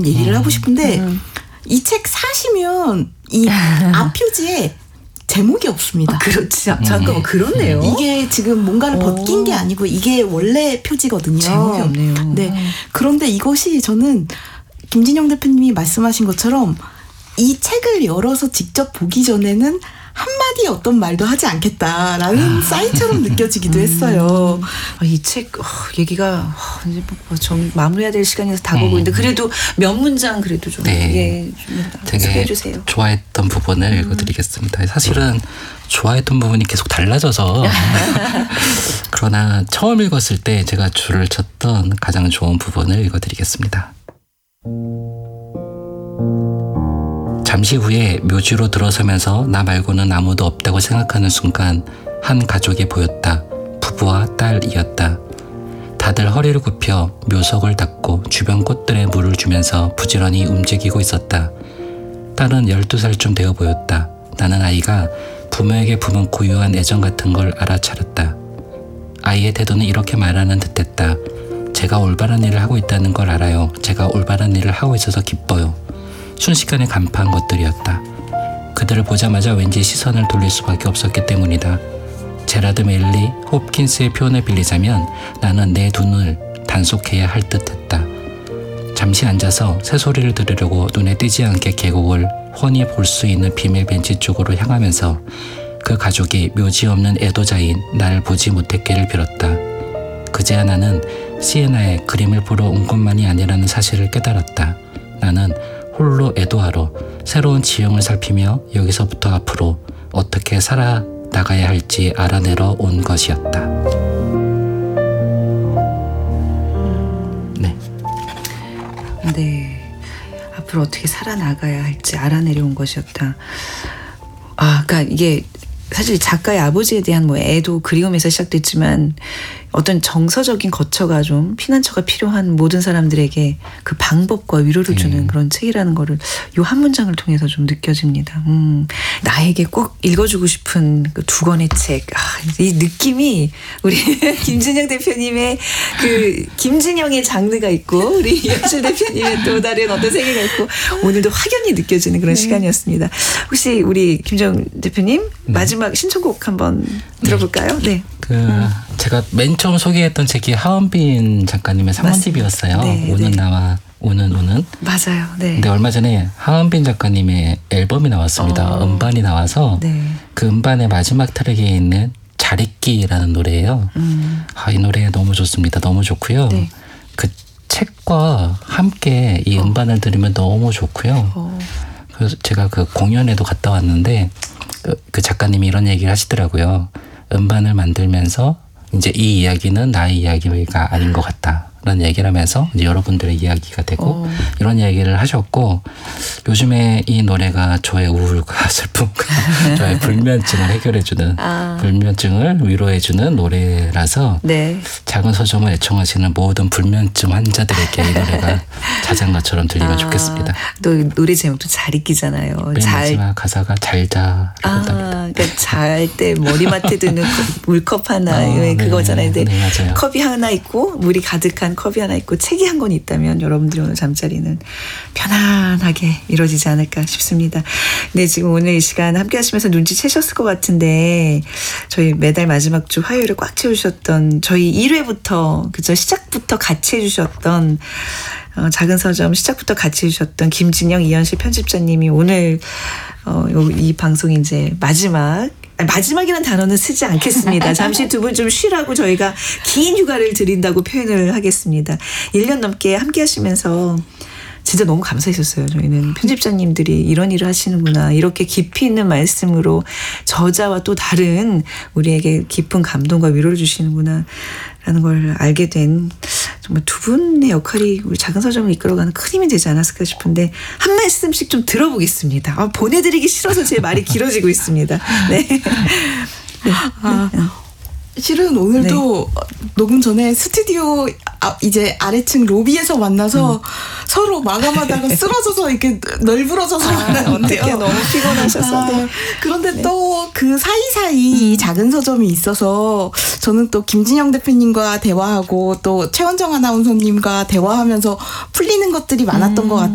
얘기를 하고 싶은데 이 책 사시면 이 앞표지에 제목이 없습니다. 그렇지. 잠깐만 그렇네요. 이게 지금 뭔가를 벗긴 게 아니고 이게 원래 표지거든요. 제목이 없네요. 네. 그런데 이것이 저는 김진영 대표님이 말씀하신 것처럼 이 책을 열어서 직접 보기 전에는 한마디 어떤 말도 하지 않겠다라는 사인처럼 느껴지기도 했어요. 이 책 얘기가 이제 좀 마무리해야 될 시간이라서 다 보고 있는데 그래도 몇 문장 그래도 좀 네. 소개해 주세요. 좋아했던 부분을 읽어드리겠습니다. 사실은 좋아했던 부분이 계속 달라져서 그러나 처음 읽었을 때 제가 줄을 쳤던 가장 좋은 부분을 읽어드리겠습니다. 잠시 후에 묘지로 들어서면서 나 말고는 아무도 없다고 생각하는 순간 한 가족이 보였다. 부부와 딸이었다. 다들 허리를 굽혀 묘석을 닦고 주변 꽃들에 물을 주면서 부지런히 움직이고 있었다. 딸은 12살쯤 되어 보였다. 나는 아이가 부모에게 품은 고유한 애정 같은 걸 알아차렸다. 아이의 태도는 이렇게 말하는 듯했다. 제가 올바른 일을 하고 있다는 걸 알아요. 제가 올바른 일을 하고 있어서 기뻐요. 순식간에 간파한 것들이었다. 그들을 보자마자 왠지 시선을 돌릴 수밖에 없었기 때문이다. 제라드 메일리 홉킨스의 표현을 빌리자면 나는 내 눈을 단속해야 할 듯했다. 잠시 앉아서 새소리를 들으려고 눈에 띄지 않게 계곡을 훤히 볼 수 있는 비밀 벤치 쪽으로 향하면서 그 가족이 묘지 없는 애도자인 나를 보지 못했기를 빌었다. 그제야 나는 시에나에 그림을 보러 온 것만이 아니라는 사실을 깨달았다. 나는 홀로 애도하러 새로운 지형을 살피며 여기서부터 앞으로 어떻게 살아나가야 할지 알아내러 온 것이었다. 네. 앞으로 어떻게 살아나가야 할지 알아내려 온 것이었다. 그러니까 이게 사실 작가의 아버지에 대한 애도 그리움에서 시작됐지만 어떤 정서적인 거처가 좀 피난처가 필요한 모든 사람들에게 그 방법과 위로를 주는 그런 책이라는 거를 요 한 문장을 통해서 좀 느껴집니다. 나에게 꼭 읽어주고 싶은 그 두 권의 책. 이 느낌이 우리 김진영 대표님의 그 김진영의 장르가 있고 우리 이현실 대표님의 또 다른 어떤 세계가 있고 오늘도 확연히 느껴지는 그런 시간이었습니다. 혹시 우리 김진영 대표님 마지막 신청곡 한번 들어볼까요? 네. 제가 맨 처음 소개했던 책이 하은빈 작가님의 상원집이었어요. 네, 오는 나와 오는. 맞아요. 네. 근데 얼마 전에 하은빈 작가님의 앨범이 나왔습니다. 음반이 나와서 그 음반의 마지막 트랙에 있는 잘 있기라는 노래예요. 이 노래 너무 좋습니다. 너무 좋고요. 네. 그 책과 함께 이 음반을 들으면 너무 좋고요. 그래서 제가 그 공연에도 갔다 왔는데 그 작가님이 이런 얘기를 하시더라고요. 음반을 만들면서 이제 이 이야기는 나의 이야기가 아닌 것 같다. 라는 얘기를 하면서 이제 여러분들의 이야기가 되고 이런 이야기를 하셨고 요즘에 이 노래가 저의 우울과 슬픔과 저의 불면증을 해결해주는 불면증을 위로해주는 노래라서 작은 서점을 애청하시는 모든 불면증 환자들에게 이 노래가 자장가처럼 들리면 좋겠습니다. 또 노래 제목도 잘 읽기잖아요. 맨 마지막 가사가 잘 자라고 합니다. 그러니까 잘 때 머리맡에 드는 물컵 하나 그거잖아요. 네, 맞아요. 컵이 하나 있고 물이 가득한 컵이 하나 있고 책이 한 권 있다면 여러분들이 오늘 잠자리는 편안하게 이루어지지 않을까 싶습니다. 네, 지금 오늘 이 시간 함께 하시면서 눈치채셨을 것 같은데 저희 매달 마지막 주 화요일을 꽉 채우셨던 저희 1회부터 그죠 시작부터 같이 해주셨던 작은 서점 시작부터 같이 해주셨던 김진영 이현실 편집자님이 오늘 이 방송 이제 마지막이라는 단어는 쓰지 않겠습니다. 잠시 두 분 좀 쉬라고 저희가 긴 휴가를 드린다고 표현을 하겠습니다. 1년 넘게 함께 하시면서 진짜 너무 감사했었어요. 저희는 편집자님들이 이런 일을 하시는구나. 이렇게 깊이 있는 말씀으로 저자와 또 다른 우리에게 깊은 감동과 위로를 주시는구나 라는 걸 알게 된 정말 두 분의 역할이 우리 작은 서점을 이끌어가는 큰 힘이 되지 않았을까 싶은데 한 말씀씩 좀 들어보겠습니다. 보내드리기 싫어서 제 말이 길어지고 있습니다. 네. 실은 오늘도 녹음 전에 스튜디오 이제 아래층 로비에서 만나서 서로 마감하다가 쓰러져서 이렇게 널브러져서 만났는데요. 어떻게 너무 피곤하셔서. 그런데 또 그 사이사이 작은 서점이 있어서 저는 또 김진영 대표님과 대화하고 또 최원정 아나운서님과 대화하면서 풀리는 것들이 많았던 것 같아요.